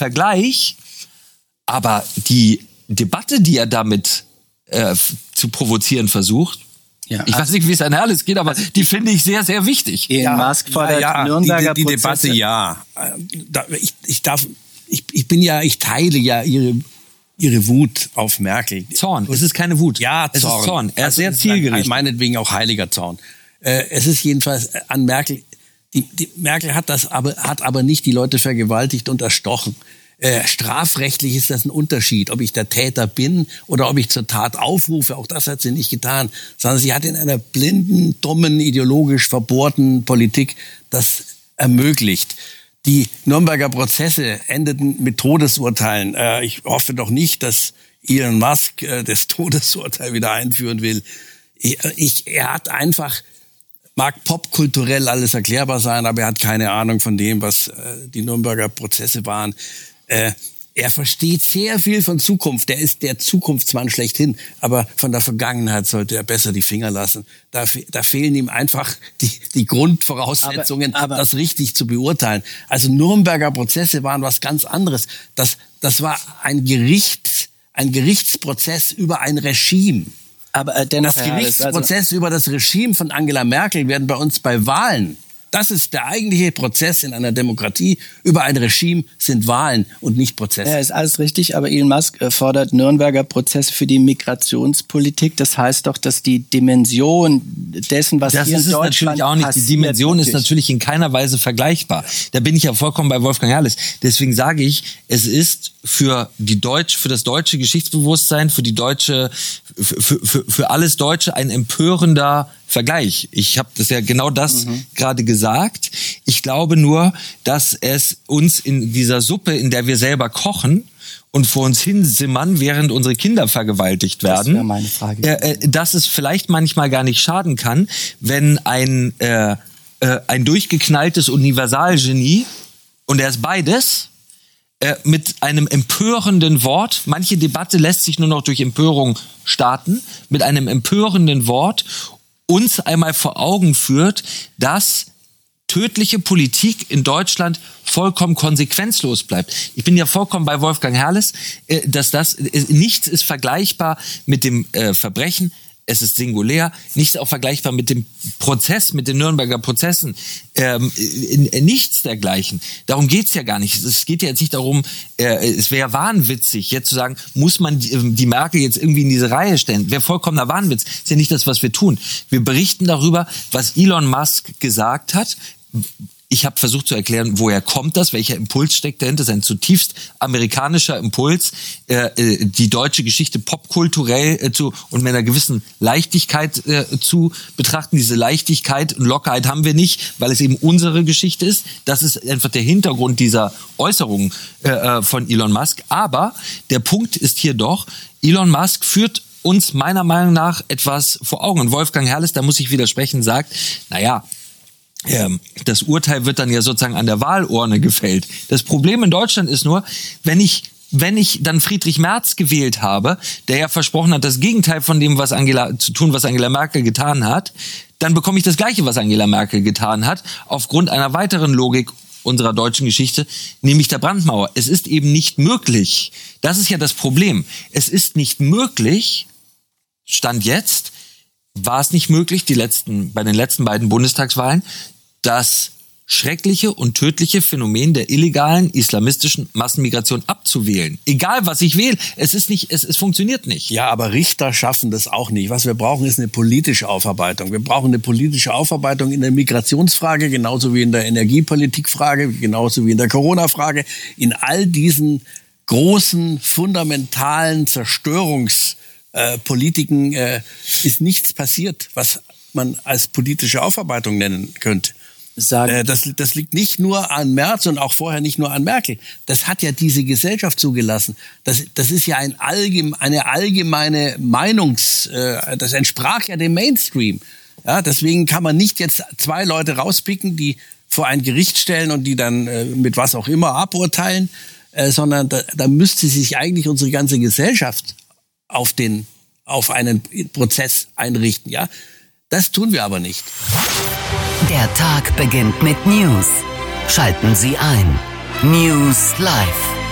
Vergleich, aber die Debatte, die er damit zu provozieren versucht, ich weiß nicht, wie es an Herrles geht, aber die finde ich sehr, sehr wichtig. Elon Musk fordert Nürnberger die Debatte, ich teile ja ihre Wut auf Merkel. Zorn, es ist keine Wut. Ja, Zorn. Es ist Zorn. Er ist sehr zielgerichtet. Meinetwegen auch heiliger Zorn. Es ist jedenfalls an Merkel, die Merkel hat aber nicht die Leute vergewaltigt und erstochen. Strafrechtlich ist das ein Unterschied, ob ich der Täter bin oder ob ich zur Tat aufrufe. Auch das hat sie nicht getan, sondern sie hat in einer blinden, dummen, ideologisch verbohrten Politik das ermöglicht. Die Nürnberger Prozesse endeten mit Todesurteilen. Ich hoffe doch nicht, dass Elon Musk das Todesurteil wieder einführen will. Er hat einfach, mag popkulturell alles erklärbar sein, aber er hat keine Ahnung von dem, was die Nürnberger Prozesse waren. Er versteht sehr viel von Zukunft. Er ist der Zukunftsmann schlechthin. Aber von der Vergangenheit sollte er besser die Finger lassen. Da fehlen ihm einfach die Grundvoraussetzungen, das richtig zu beurteilen. Also Nürnberger Prozesse waren was ganz anderes. Das war ein Gerichtsprozess über ein Regime. Aber dennoch, das Gerichtsprozess über das Regime von Angela Merkel werden bei uns bei Wahlen. Das ist der eigentliche Prozess in einer Demokratie. Über ein Regime sind Wahlen und nicht Prozesse. Ja, ist alles richtig, aber Elon Musk fordert Nürnberger Prozesse für die Migrationspolitik. Das heißt doch, dass die Dimension dessen, was das hier in Deutschland passiert, natürlich auch nicht. Die Dimension ist natürlich in keiner Weise vergleichbar. Da bin ich ja vollkommen bei Wolfgang Herrles. Deswegen sage ich, es ist für das deutsche Geschichtsbewusstsein, für alles Deutsche ein empörender Vergleich. Ich habe das ja genau das gerade gesagt. Ich glaube nur, dass es uns in dieser Suppe, in der wir selber kochen und vor uns hinsimmern, während unsere Kinder vergewaltigt werden, das wäre meine Frage. Dass es vielleicht manchmal gar nicht schaden kann, wenn ein durchgeknalltes Universalgenie, und er ist beides, mit einem empörenden Wort, manche Debatte lässt sich nur noch durch Empörung starten, mit einem empörenden Wort uns einmal vor Augen führt, dass tödliche Politik in Deutschland vollkommen konsequenzlos bleibt. Ich bin ja vollkommen bei Wolfgang Herrles, dass nichts ist vergleichbar mit dem Verbrechen. Es ist singulär, nicht auch vergleichbar mit dem Prozess, mit den Nürnberger Prozessen, nichts dergleichen. Darum geht's ja gar nicht. Es geht ja jetzt nicht darum, es wäre wahnwitzig, jetzt zu sagen, muss man die Merkel jetzt irgendwie in diese Reihe stellen. Wäre vollkommener Wahnwitz. Ist ja nicht das, was wir tun. Wir berichten darüber, was Elon Musk gesagt hat. Ich habe versucht zu erklären, woher kommt das, welcher Impuls steckt dahinter. Das ist ein zutiefst amerikanischer Impuls, die deutsche Geschichte popkulturell und mit einer gewissen Leichtigkeit zu betrachten. Diese Leichtigkeit und Lockerheit haben wir nicht, weil es eben unsere Geschichte ist. Das ist einfach der Hintergrund dieser Äußerungen von Elon Musk. Aber der Punkt ist hier doch, Elon Musk führt uns meiner Meinung nach etwas vor Augen. Und Wolfgang Herrles, da muss ich widersprechen, sagt, das Urteil wird dann ja sozusagen an der Wahlurne gefällt. Das Problem in Deutschland ist nur, wenn ich dann Friedrich Merz gewählt habe, der ja versprochen hat, das Gegenteil von dem, was Angela Merkel getan hat, dann bekomme ich das Gleiche, was Angela Merkel getan hat, aufgrund einer weiteren Logik unserer deutschen Geschichte, nämlich der Brandmauer. Es ist eben nicht möglich, das ist ja das Problem, es ist nicht möglich, Stand jetzt, war es nicht möglich, bei den letzten beiden Bundestagswahlen, das schreckliche und tödliche Phänomen der illegalen islamistischen Massenmigration abzuwählen. Egal, was ich wähle, es funktioniert nicht. Ja, aber Richter schaffen das auch nicht. Was wir brauchen, ist eine politische Aufarbeitung. Wir brauchen eine politische Aufarbeitung in der Migrationsfrage, genauso wie in der Energiepolitikfrage, genauso wie in der Corona-Frage. In all diesen großen, fundamentalen Zerstörungspolitiken ist nichts passiert, was man als politische Aufarbeitung nennen könnte. Das liegt nicht nur an Merz und auch vorher nicht nur an Merkel. Das hat ja diese Gesellschaft zugelassen. Das ist ja eine allgemeine das entsprach ja dem Mainstream. Ja, deswegen kann man nicht jetzt zwei Leute rauspicken, die vor ein Gericht stellen und die dann mit was auch immer aburteilen, sondern da müsste sich eigentlich unsere ganze Gesellschaft auf einen Prozess einrichten. Ja, das tun wir aber nicht. Der Tag beginnt mit News. Schalten Sie ein. News Live.